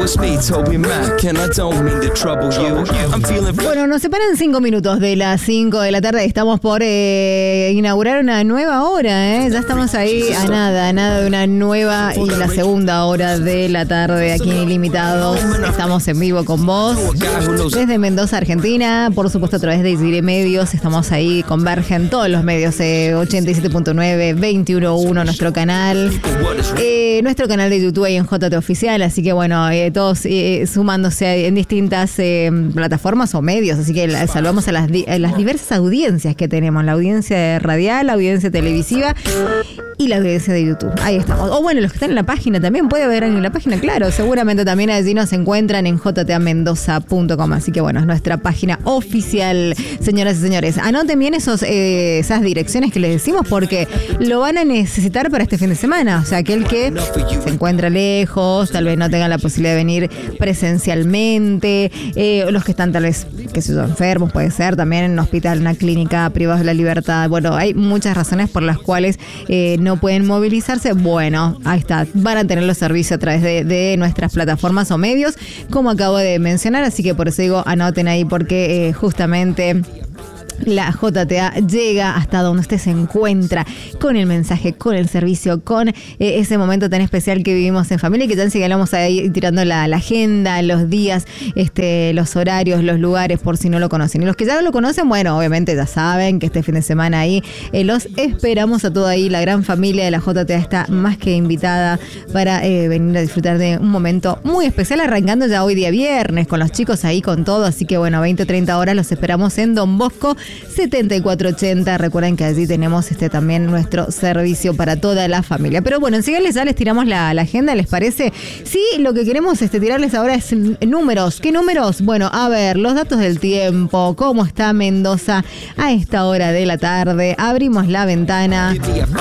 Bueno, nos separan 5 minutos de las 5 de la tarde. Estamos por inaugurar una nueva hora, Ya estamos ahí a nada de una nueva y la segunda hora de la tarde aquí en Ilimitados. Estamos en vivo con vos desde Mendoza, Argentina. Por supuesto, a través de Isire Medios. Estamos ahí, convergen todos los medios. 87.9, 21.1, nuestro canal. Nuestro canal de YouTube ahí en JT Oficial. Así que bueno, todos sumándose en distintas plataformas o medios. Así que saludamos a las diversas audiencias que tenemos. La audiencia radial, la audiencia televisiva y la audiencia de YouTube. Ahí estamos. O bueno, los que están en la página también. Puede ver en la página, claro. Seguramente también allí nos encuentran en jtamendoza.com. Así que bueno, es nuestra página oficial, señoras y señores. Anoten bien esas direcciones que les decimos porque lo van a necesitar para este fin de semana. O sea, aquel que se encuentra lejos, tal vez no tenga la posibilidad de venir presencialmente, los que están tal vez, que son enfermos, puede ser también en un hospital, en una clínica, privados de la libertad. Bueno, hay muchas razones por las cuales no pueden movilizarse. Bueno, ahí está, van a tener los servicios a través de nuestras plataformas o medios, como acabo de mencionar, así que por eso digo, anoten ahí porque justamente la JTA llega hasta donde usted se encuentra con el mensaje, con el servicio, con ese momento tan especial que vivimos en familia, que ya enseguida vamos a ir tirando la agenda, los días, los horarios, los lugares, por si no lo conocen. Y los que ya no lo conocen, bueno, obviamente ya saben que este fin de semana ahí los esperamos a toda ahí. La gran familia de la JTA está más que invitada para venir a disfrutar de un momento muy especial, arrancando ya hoy día viernes, con los chicos ahí con todo. Así que bueno, 20-30 horas los esperamos en Don Bosco 7480. Recuerden que allí tenemos también nuestro servicio para toda la familia. Pero bueno, enseguida ya les tiramos la agenda, ¿les parece? Sí, lo que queremos tirarles ahora es números. ¿Qué números? Bueno, a ver, los datos del tiempo, cómo está Mendoza a esta hora de la tarde. Abrimos la ventana.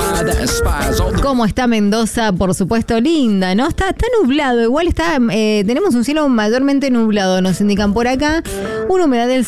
¿Cómo está Mendoza? Por supuesto, linda, ¿no? Está nublado, igual tenemos un cielo mayormente nublado, nos indican por acá. Una humedad del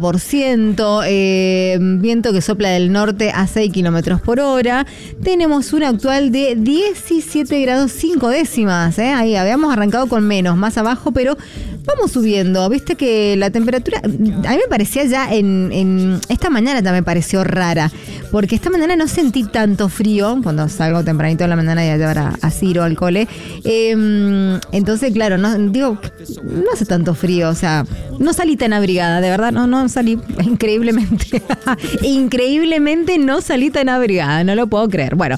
60%, viento que sopla del norte a 6 kilómetros por hora. Tenemos una actual de 17 grados 5 décimas. Ahí habíamos arrancado con menos, más abajo, pero vamos subiendo. Viste que la temperatura, a mí me parecía ya en esta mañana ya me pareció rara, porque esta mañana no sentí tanto frío cuando salgo tempranito en la mañana y a llevar a Ciro al cole. Entonces, claro, no hace tanto frío, o sea, no salí tan abrigada, de verdad, no salí, increíblemente. Increíblemente no salí tan abrigada, no lo puedo creer. Bueno,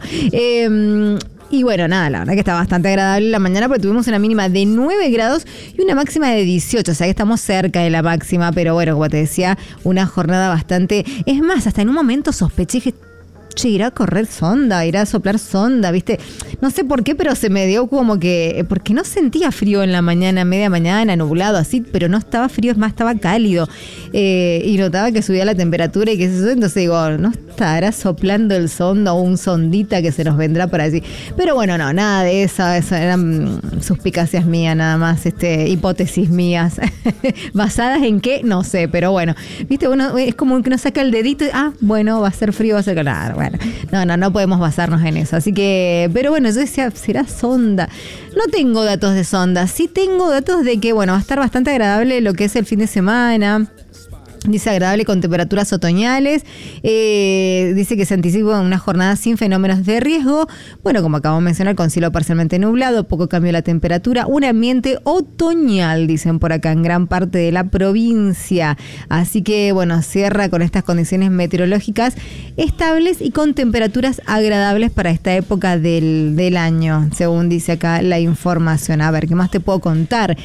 y bueno, nada, la verdad que está bastante agradable la mañana porque tuvimos una mínima de 9 grados y una máxima de 18, o sea que estamos cerca de la máxima, pero bueno, como te decía, una jornada bastante... Es más, hasta en un momento sospeché que irá a correr sonda, irá a soplar sonda, ¿viste? No sé por qué, pero se me dio como que... Porque no sentía frío en la mañana, media mañana, nublado, así, pero no estaba frío, es más, estaba cálido. Y notaba que subía la temperatura y que eso, entonces digo, no estará soplando el sonda o un sondita que se nos vendrá por allí. Pero bueno, no, nada de eso eran suspicacias mías, nada más, hipótesis mías. ¿Basadas en qué? No sé, pero bueno, ¿viste? Uno es como que uno saca el dedito y, bueno, va a ser frío, va a ser calor. Bueno, no podemos basarnos en eso. Así que, pero bueno, yo decía, ¿será sonda? No tengo datos de sonda. Sí tengo datos de que, bueno, va a estar bastante agradable lo que es el fin de semana. Dice agradable con temperaturas otoñales. Dice que se anticipa una jornada sin fenómenos de riesgo. Bueno, como acabamos de mencionar, con cielo parcialmente nublado, poco cambio de la temperatura, un ambiente otoñal, dicen por acá, en gran parte de la provincia. Así que, bueno, cierra con estas condiciones meteorológicas estables y con temperaturas agradables para esta época del año, según dice acá la información. A ver, ¿qué más te puedo contar?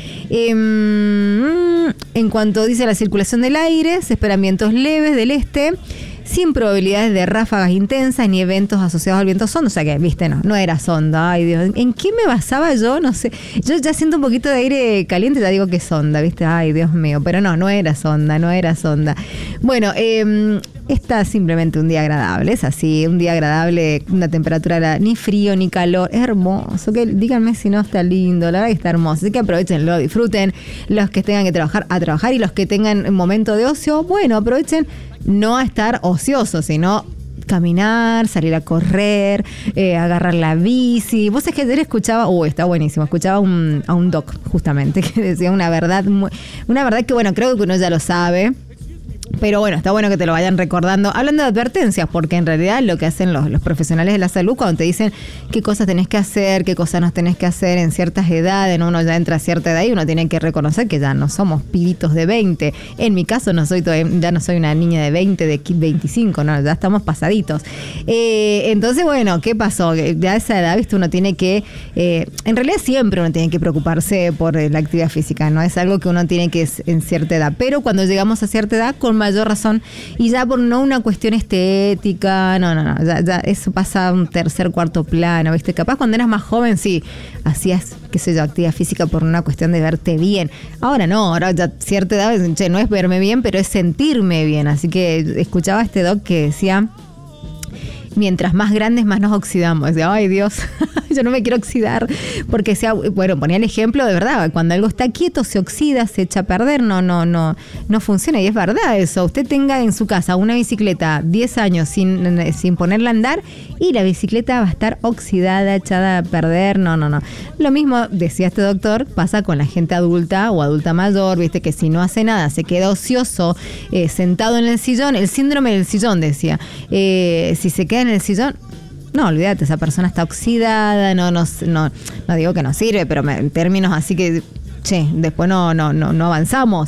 En cuanto dice la circulación del aire, se esperan vientos leves del este, sin probabilidades de ráfagas intensas ni eventos asociados al viento sonda. O sea que, viste, no era sonda. Ay, Dios, ¿en qué me basaba yo? No sé. Yo ya siento un poquito de aire caliente y ya digo que es sonda, viste. Ay, Dios mío. Pero no era sonda. Bueno, está simplemente un día agradable. Es así, un día agradable, una temperatura ni frío ni calor. Es hermoso. Díganme si no está lindo. La verdad que está hermoso. Así que aprovechenlo, disfruten. Los que tengan que trabajar, a trabajar. Y los que tengan un momento de ocio, bueno, aprovechen no a estar ociosos, sino caminar, salir a correr, agarrar la bici. Vos es que ayer escuchaba, está buenísimo, escuchaba a un doc justamente que decía una verdad que bueno, creo que uno ya lo sabe. Pero bueno, está bueno que te lo vayan recordando. Hablando de advertencias, porque en realidad lo que hacen los profesionales de la salud cuando te dicen qué cosas tenés que hacer, qué cosas no tenés que hacer en ciertas edades, ¿no? Uno ya entra a cierta edad y uno tiene que reconocer que ya no somos pibitos de 20. En mi caso ya no soy una niña de 20, de 25, no, ya estamos pasaditos. Entonces, bueno, ¿qué pasó? Ya a esa edad, ¿viste? Uno tiene que, en realidad siempre uno tiene que preocuparse por la actividad física, ¿no? Es algo que uno tiene que en cierta edad. Pero cuando llegamos a cierta edad, con mayor razón, y ya por no una cuestión estética, no, ya eso pasa a un tercer, cuarto plano, ¿viste? Capaz cuando eras más joven, sí, hacías, qué sé yo, actividad física por una cuestión de verte bien. Ahora no, ahora ya cierta edad, no es verme bien, pero es sentirme bien. Así que escuchaba a este doc que decía, mientras más grandes, más nos oxidamos. Decía, ay Dios, yo no me quiero oxidar, porque ponía el ejemplo de verdad, cuando algo está quieto se oxida, se echa a perder, no funciona, y es verdad eso. Usted tenga en su casa una bicicleta 10 años sin ponerla a andar y la bicicleta va a estar oxidada, echada a perder, no. Lo mismo, decía este doctor, pasa con la gente adulta o adulta mayor, viste, que si no hace nada, se queda ocioso, sentado en el sillón, el síndrome del sillón, decía, si se queda en el sillón, no, olvídate, esa persona está oxidada, no digo que no sirve, pero en términos así que, después no avanzamos.